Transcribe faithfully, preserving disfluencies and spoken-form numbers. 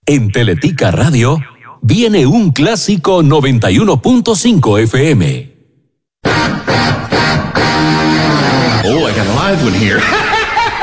En Teletica Radio viene un clásico noventa y uno punto cinco F M. Oh, I got a live one here.